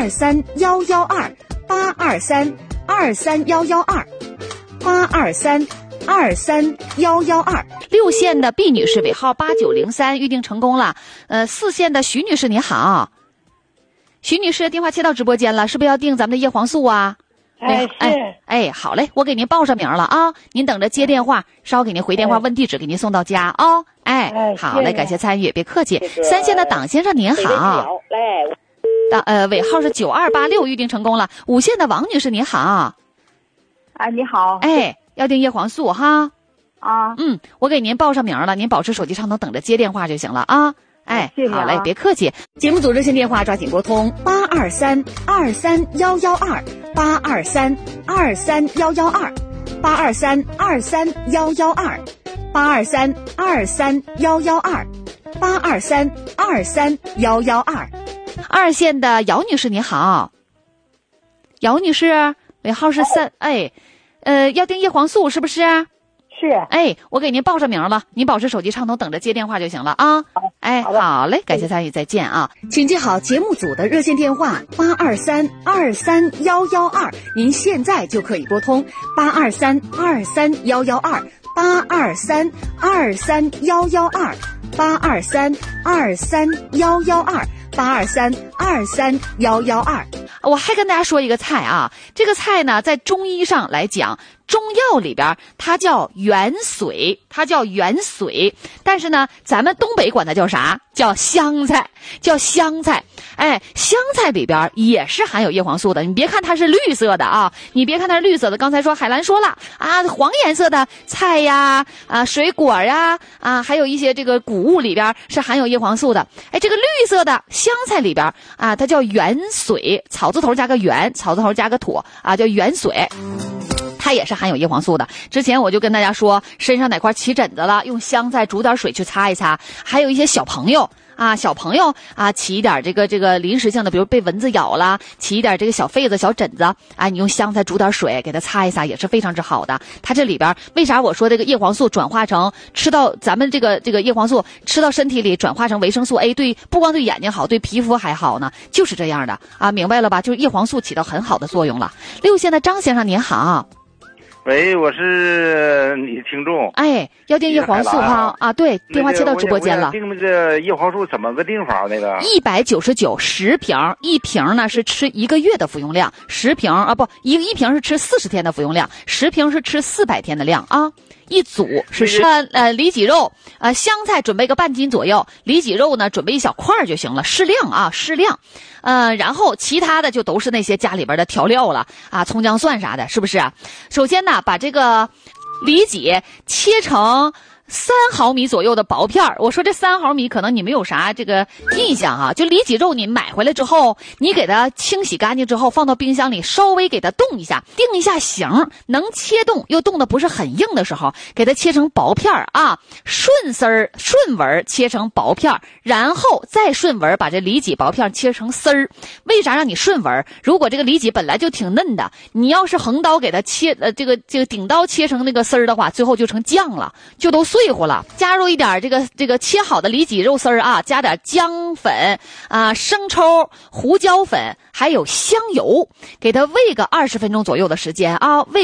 823-112，823-112，823-23112。6线的毕女士尾号8903预定成功了。4线的徐女士您好，徐女士电话接到直播间了，是不是要订咱们的叶黄素啊？好嘞，我给您报上名了啊，您等着接电话，稍给您回电话问地址，给您送到家啊。好嘞，感谢参与，别客气。3线的党先生您好，尾号是9286预定成功了。5线的王女士您好， 你好， 要订叶黄素哈。我给您报上名了，您保持手机畅通，等着接电话就行了啊。 谢谢好嘞，别客气。节目组热线电话抓紧拨通823-23112，823-23112，823-23112，823-23112。2线的姚女士您好，姚女士尾号是3，要订叶黄素是不是？ 是。 我给您报上名了，您保持手机畅通，等着接电话就行了啊。好嘞，感谢参与，再见啊。请记好节目组的热线电话823-23112，您现在就可以拨通823-23112，823-23112，823-23112，823-23112。我还跟大家说一个菜啊，这个菜呢，在中医上来讲，中药里边它叫元髓，但是呢，咱们东北管它叫啥？叫香菜，香菜里边也是含有叶黄素的。你别看它是绿色的啊，刚才说海兰说了啊，黄颜色的菜呀，水果呀，还有一些这个谷物里边是含有叶黄素的。这个绿色的香菜里边它叫元髓，草字头加个元，草字头加个土叫元髓。它也是含有叶黄素的。之前我就跟大家说，身上哪块起疹子了，用香菜煮点水去擦一擦。还有一些小朋友起一点这个临时性的，比如被蚊子咬了，起一点这个小痱子、小疹子你用香菜煮点水给它擦一擦，也是非常之好的。它这里边为啥我说这个叶黄素转化成吃到咱们这个叶黄素吃到身体里转化成维生素 A， 不光对眼睛好，对皮肤还好呢？就是这样的明白了吧？就是叶黄素起到很好的作用了。6线的张先生您好。 喂，我是你的听众。 要订叶黄素哈对，电话接到直播间了。 订那个叶黄素怎么个订法？那个 199 10瓶，一瓶呢是吃1个月的服用量，10瓶一瓶是吃40天的服用量，10瓶是吃400天的量啊。一组是里脊肉，香菜准备个半斤左右，里脊肉呢准备一小块就行了，适量。然后其他的就都是那些家里边的调料了葱姜蒜啥的，是不是？首先呢，把这个里脊切成3毫米左右的薄片。我说这3毫米可能你没有啥这个印象就里脊肉你买回来之后，你给它清洗干净之后，放到冰箱里稍微给它冻一下，定一下型，能切动又冻的不是很硬的时候，给它切成薄片顺纹切成薄片，然后再顺纹把这里脊薄片切成丝儿。为啥让你顺纹？如果这个里脊本来就挺嫩的，你要是横刀给它切这个顶刀切成那个丝儿的话，最后就成酱了，就都碎乎了。加入一点这个切好的里脊肉丝儿加点姜粉生抽、胡椒粉还有香油，给它煨个20分钟左右的时间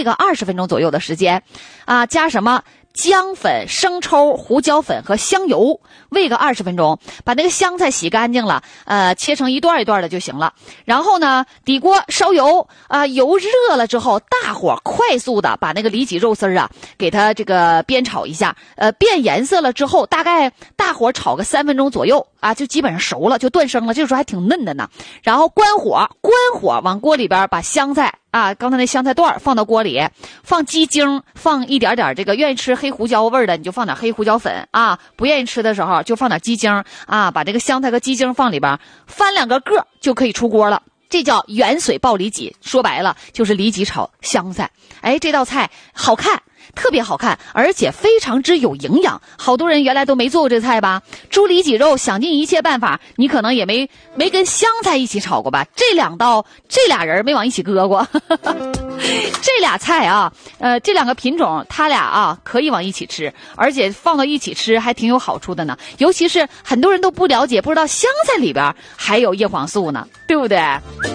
加什么姜粉、生抽、胡椒粉和香油，煨个20分钟，把那个香菜洗干净了，切成一段一段的就行了。然后呢，底锅烧油，油热了之后，大火快速的把那个里脊肉丝儿给它这个煸炒一下，变颜色了之后，大概大火炒个3分钟左右就基本上熟了，就断生了，这个时候还挺嫩的呢。然后关火往锅里边把香菜刚才那香菜段放到锅里，放鸡精，放一点点这个愿意吃黑胡椒味的你就放点黑胡椒粉不愿意吃的时候就放点鸡精把这个香菜和鸡精放里边，翻2个个就可以出锅了。这叫元髓爆里脊，说白了就是里脊炒香菜。这道菜好看，特别好看，而且非常之有营养。好多人原来都没做过这菜吧？猪里脊肉想尽一切办法，你可能也没跟香菜一起炒过吧？这俩人没往一起搁过。这俩菜这2个品种，它俩可以往一起吃，而且放到一起吃还挺有好处的呢。尤其是很多人都不了解，不知道香菜里边还有叶黄素呢，对不对？